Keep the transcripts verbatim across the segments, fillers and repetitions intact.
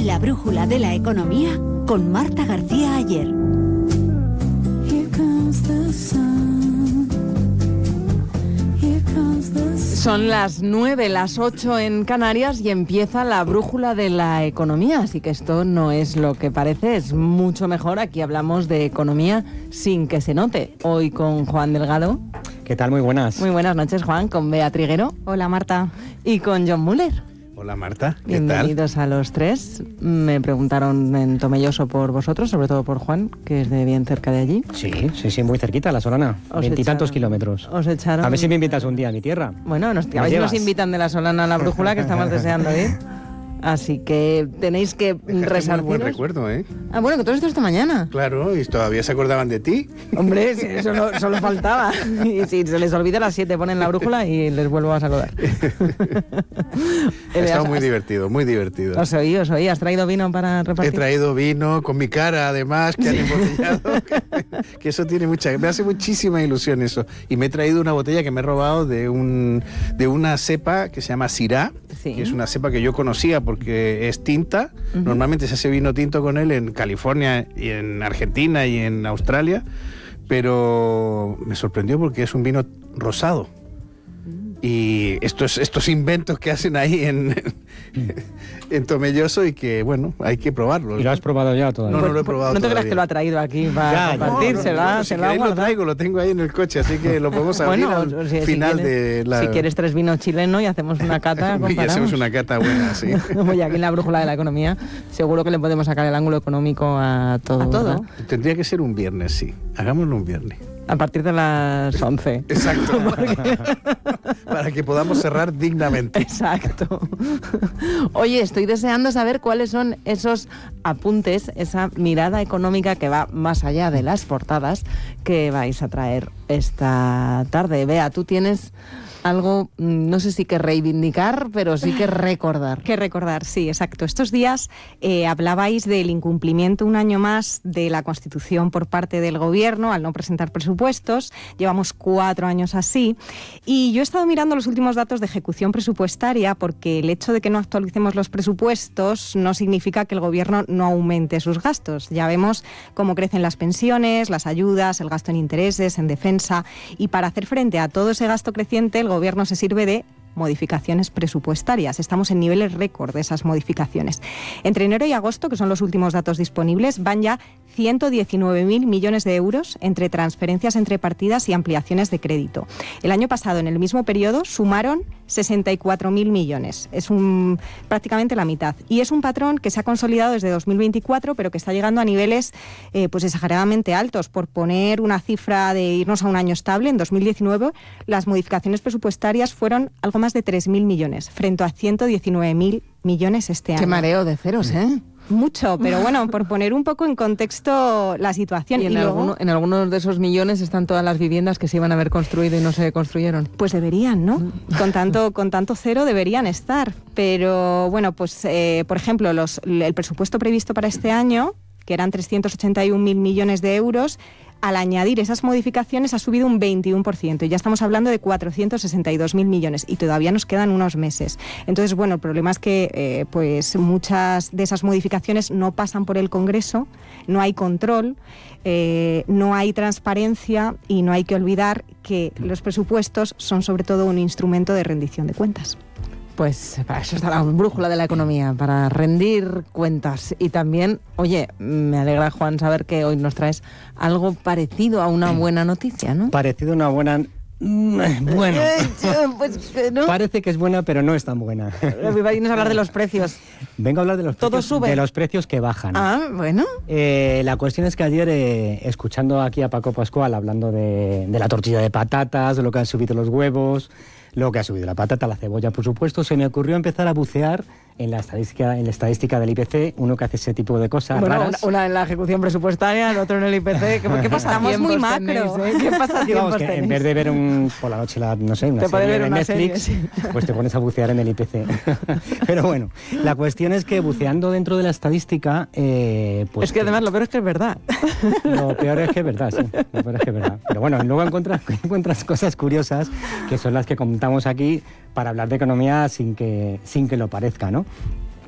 La brújula de la economía con Marta García Ayer. Son las nueve, las ocho en Canarias y empieza la brújula de la economía, así que esto no es lo que parece, es mucho mejor. Aquí hablamos de economía sin que se note. Hoy con Juan Delgado. ¿Qué tal? Muy buenas. Muy buenas noches, Juan, con Bea Triguero. Hola, Marta. Y con John Muller. Hola, Marta. ¿Qué Bienvenidos tal? a los tres. Me preguntaron en Tomelloso por vosotros, sobre todo por Juan, que es de bien cerca de allí. Sí, sí, sí, muy cerquita, La Solana. Veintitantos kilómetros. Os echaron. A ver si me invitas un día a mi tierra. Bueno, nos, a ver si nos invitan de La Solana a la brújula, que estamos deseando ir. Así que tenéis que rezar. Un buen recuerdo, ¿eh? Ah, bueno, que todo esto esta mañana. Claro, y todavía se acordaban de ti. Hombre, si eso no, solo faltaba. Y si se les olvida a las siete, ponen la brújula y les vuelvo a saludar. Ha estado muy divertido, muy divertido. Os oí, os oí. ¿Has traído vino para repartir? He traído vino con mi cara, además, que han embotellado. Que eso tiene mucha... Me hace muchísima ilusión eso. Y me he traído una botella que me he robado de, un, de una cepa que se llama Syrah, sí. Que es una cepa que yo conocía porque es tinta. Uh-huh. Normalmente se hace vino tinto con él en California y en Argentina y en Australia, pero me sorprendió porque es un vino rosado. Y estos, estos inventos que hacen ahí en, en Tomelloso y que, bueno, hay que probarlos. ¿Y lo has probado ya todavía? No, no lo he probado No te todavía. creas que lo ha traído aquí para compartir, no, no, se no, va, no, se si va a lo traigo, lo tengo ahí en el coche, así que lo podemos abrir bueno, al si, final si quieres, de la... Si quieres tres vinos chilenos y hacemos una cata, comparamos. Y hacemos una cata buena, sí. Como ya aquí en la brújula de la economía, seguro que le podemos sacar el ángulo económico a todo. A todo. ¿verdad? Tendría que ser un viernes, sí. Hagámoslo un viernes. A partir de las once. Exacto. Porque... Para que podamos cerrar dignamente. Exacto. Oye, estoy deseando saber cuáles son esos apuntes, esa mirada económica que va más allá de las portadas que vais a traer esta tarde. Bea, tú tienes algo, no sé si que reivindicar, pero sí que recordar. Que recordar, sí, exacto. Estos días eh, hablabais del incumplimiento un año más de la Constitución por parte del Gobierno al no presentar presupuestos. Llevamos cuatro años así. Y yo he estado mirando los últimos datos de ejecución presupuestaria porque el hecho de que no actualicemos los presupuestos no significa que el Gobierno no aumente sus gastos. Ya vemos cómo crecen las pensiones, las ayudas, el gasto en intereses, en defensa. Y para hacer frente a todo ese gasto creciente, el Gobierno se sirve de modificaciones presupuestarias. Estamos en niveles récord de esas modificaciones. Entre enero y agosto, que son los últimos datos disponibles, van ya ciento diecinueve mil millones de euros entre transferencias entre partidas y ampliaciones de crédito. El año pasado, en el mismo periodo, sumaron sesenta y cuatro mil millones. Es un, prácticamente la mitad. Y es un patrón que se ha consolidado desde dos mil veinticuatro, pero que está llegando a niveles eh, pues exageradamente altos. Por poner una cifra de irnos a un año estable, en dos mil diecinueve las modificaciones presupuestarias fueron algo más de tres mil millones, frente a ciento diecinueve mil millones este año. Qué mareo de ceros, ¿eh? Mucho, pero bueno, por poner un poco en contexto la situación. ¿Y en, y luego, alguno, en algunos de esos millones están todas las viviendas que se iban a haber construido y no se construyeron? Pues deberían, ¿no? Con tanto, con tanto cero deberían estar. Pero bueno, pues eh, por ejemplo, los, el presupuesto previsto para este año, que eran trescientos ochenta y un mil millones de euros, al añadir esas modificaciones ha subido un veintiuno por ciento y ya estamos hablando de cuatrocientos sesenta y dos mil millones y todavía nos quedan unos meses. Entonces, bueno, el problema es que eh, pues muchas de esas modificaciones no pasan por el Congreso, no hay control, eh, no hay transparencia y no hay que olvidar que los presupuestos son sobre todo un instrumento de rendición de cuentas. Pues para eso está la brújula de la economía, para rendir cuentas. Y también, oye, me alegra, Juan, saber que hoy nos traes algo parecido a una buena noticia, ¿no? Parecido a una buena... Bueno, pues, ¿no? Parece que es buena, pero no es tan buena. Vienes a hablar de los precios. Vengo a hablar de los ¿Todo precios, sube? de los precios que bajan. Ah, bueno. Eh, la cuestión es que ayer, eh, escuchando aquí a Paco Pascual hablando de, de la tortilla de patatas, de lo que han subido los huevos, lo que ha subido la patata, la cebolla, por supuesto, se me ocurrió empezar a bucear en la estadística, en la estadística del I P C, uno que hace ese tipo de cosas bueno, raras. Una, una en la ejecución presupuestaria, el otro en el I P C. ¿Qué, qué pasa? Estamos muy macro. Tenéis, ¿eh? ¿Qué pasa? Vamos, que en vez de ver un, por la noche, la, no sé, una te serie ver de una Netflix, serie, sí. Pues te pones a bucear en el I P C. Pero bueno, la cuestión es que buceando dentro de la estadística... Eh, pues es que además lo peor es que es verdad. Lo peor es que es verdad, sí. Lo peor es que es verdad. Pero bueno, luego encuentras, encuentras cosas curiosas que son las que contamos aquí para hablar de economía sin que, sin que lo parezca, ¿no?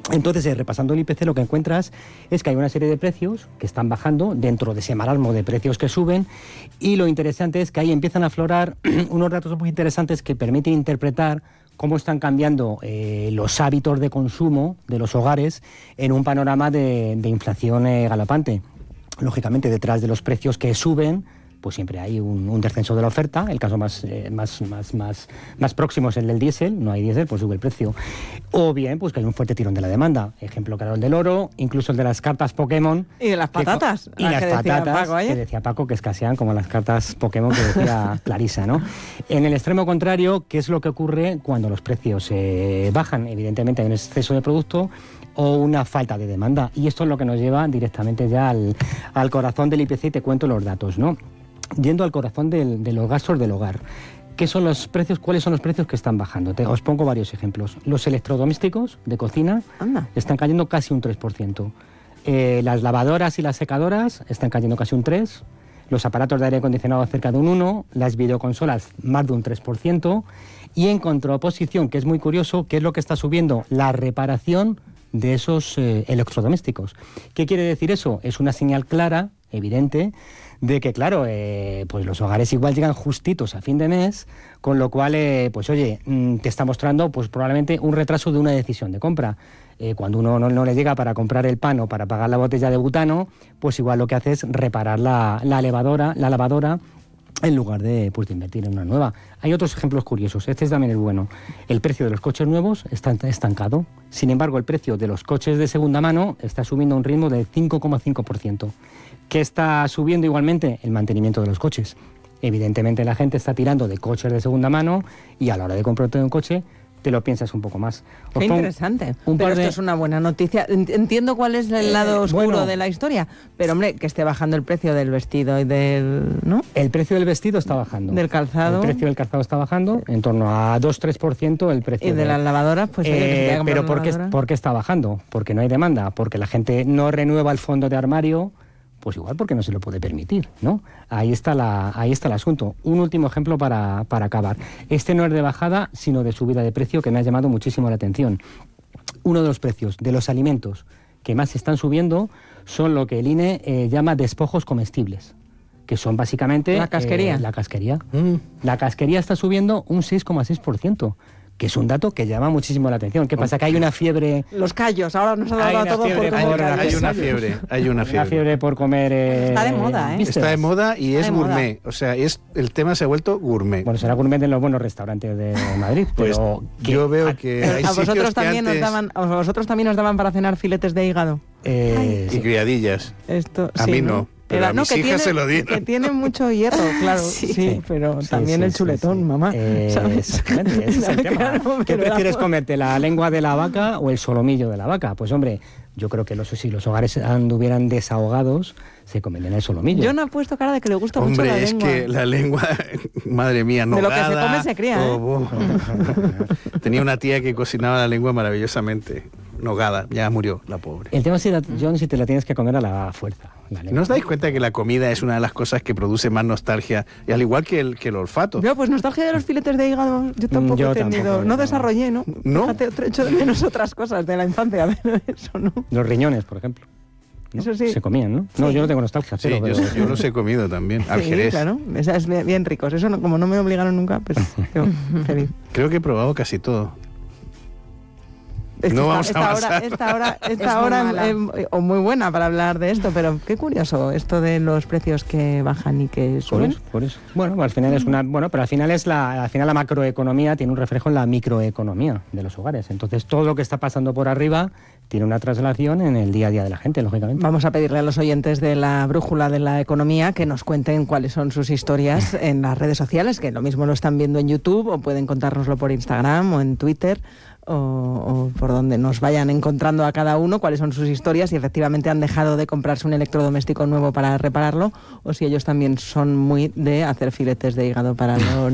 Entonces, eh, repasando el I P C, lo que encuentras es que hay una serie de precios que están bajando dentro de ese marasmo de precios que suben, y lo interesante es que ahí empiezan a aflorar unos datos muy interesantes que permiten interpretar cómo están cambiando eh, los hábitos de consumo de los hogares en un panorama de, de inflación eh, galopante. Lógicamente, detrás de los precios que suben, pues siempre hay un, un descenso de la oferta. El caso más, eh, más, más, más, más próximo es el del diésel. No hay diésel, pues sube el precio. O bien, pues que hay un fuerte tirón de la demanda. Ejemplo claro, el del oro, incluso el de las cartas Pokémon. Y de las patatas. Que, y las que patatas, Paco, que decía Paco, que escasean como las cartas Pokémon que decía Clarisa, ¿no? En el extremo contrario, ¿qué es lo que ocurre cuando los precios eh, bajan? Evidentemente hay un exceso de producto o una falta de demanda. Y esto es lo que nos lleva directamente ya al, al corazón del I P C, y te cuento los datos, ¿no? Yendo al corazón del, de los gastos del hogar. ¿Qué son los precios? ¿Cuáles son los precios que están bajando? Te, os pongo varios ejemplos. Los electrodomésticos de cocina Anda. están cayendo casi un tres por ciento. Eh, las lavadoras y las secadoras están cayendo casi un tres por ciento. Los aparatos de aire acondicionado cerca de un uno por ciento. Las videoconsolas más de un tres por ciento. Y en contraposición, que es muy curioso, ¿qué es lo que está subiendo? La reparación de esos eh, electrodomésticos. ¿Qué quiere decir eso? Es una señal clara, evidente, de que, claro, eh, pues los hogares igual llegan justitos a fin de mes, con lo cual, eh, pues oye, mmm, te está mostrando pues probablemente un retraso de una decisión de compra. Eh, cuando uno no, no le llega para comprar el pan o para pagar la botella de butano, pues igual lo que hace es reparar la, la lavadora, la lavadora en lugar de, pues, de invertir en una nueva. Hay otros ejemplos curiosos. Este también es bueno. El precio de los coches nuevos está estancado. Sin embargo, el precio de los coches de segunda mano está subiendo a un ritmo de cinco coma cinco por ciento. ¿Qué está subiendo igualmente? El mantenimiento de los coches. Evidentemente la gente está tirando de coches de segunda mano y a la hora de comprarte un coche te lo piensas un poco más. Os Qué pongo interesante. un Pero par esto de- es una buena noticia. Ent- Entiendo cuál es el lado Eh, oscuro bueno. de la historia, pero hombre, que esté bajando el precio del vestido y del, ¿no? El precio del vestido está bajando. Del calzado. El precio del calzado está bajando en torno a dos a tres por ciento el precio Y de las lavadoras, pues oye, que se Eh, quiera comprar pero una ¿por qué, lavadora. ¿por qué está bajando? Porque no hay demanda, porque la gente no renueva el fondo de armario, pues igual porque no se lo puede permitir, ¿no? Ahí está la, ahí está el asunto. Un último ejemplo para, para acabar. Este no es de bajada, sino de subida de precio, que me ha llamado muchísimo la atención. Uno de los precios de los alimentos que más están subiendo son lo que el I N E eh, llama despojos comestibles, que son básicamente... La casquería. eh, la casquería. Mm. La casquería está subiendo un seis coma seis por ciento, que es un dato que llama muchísimo la atención. ¿Qué pasa? Que hay una fiebre... Los callos, ahora nos ha Hay dado una todo por fiebre comer por- callos. Hay una fiebre, hay una Una fiebre. fiebre por comer... eh, Está de moda, ¿eh? vísceras. Está de moda y Está es de moda. gourmet. O sea, es el tema se ha vuelto gourmet. Bueno, será gourmet en los buenos restaurantes de Madrid, Pues pero... que- yo veo que Pero hay a sitios vosotros que también antes- os daban, a vosotros también os daban para cenar filetes de hígado. eh, y sí. criadillas. Esto, A sí, mí no, pero Era- a mis que hijas tiene, se lo dieron. Que tiene mucho hierro, claro, sí, Sí. pero Sí, también sí, el sí, chuletón, sí. mamá. Eh, ¿sabes? exactamente, ese es el tema. Claro, ¿Qué pero prefieres era- comerte, la lengua de la vaca o el solomillo de la vaca? Pues hombre, yo creo que los, si los hogares anduvieran desahogados, se comerían el solomillo. Yo no he puesto cara de que le gusta mucho Hombre, la es lengua. que la lengua, madre mía, De lo nogada. que se come se cría, ¿eh? oh, oh. Tenía una tía que cocinaba la lengua maravillosamente. Nogada, ya murió la pobre. El tema es, si la- John, si te la tienes que comer a la fuerza. la lengua. ¿No os dais cuenta que la comida es una de las cosas que produce más nostalgia? Y al igual que el, que el olfato. Yo, pues nostalgia de los filetes de hígado, yo tampoco Yo he tenido, tampoco, no no. desarrollé, ¿no? ¿No? Fíjate, otro- echo de menos otras cosas de la infancia, pero eso no. Los riñones, por ejemplo. ¿no? Eso sí. Se comían, ¿no? No, Sí. yo no tengo nostalgia, Sí, pero... yo, pero- yo los he comido también. Al Sí, Jerez. claro, esa es bien, bien ricos. Eso no- como no me obligaron nunca, pues yo feliz. Creo que he probado casi todo. Es que No esta, vamos a esta hora, avanzar. esta hora, Es esta muy hora mala. eh, o muy buena para hablar de esto, pero qué curioso esto de los precios que bajan y que Por suben. eso, por eso. Bueno, al final es una, bueno, pero al final es la, al final la macroeconomía tiene un reflejo en la microeconomía de los hogares. Entonces todo lo que está pasando por arriba tiene una traslación en el día a día de la gente, lógicamente. Vamos a pedirle a los oyentes de la Brújula de la Economía que nos cuenten cuáles son sus historias en las redes sociales, que lo mismo lo están viendo en YouTube o pueden contárnoslo por Instagram o en Twitter o, o por donde nos vayan encontrando a cada uno, cuáles son sus historias, si efectivamente han dejado de comprarse un electrodoméstico nuevo para repararlo o si ellos también son muy de hacer filetes de hígado para los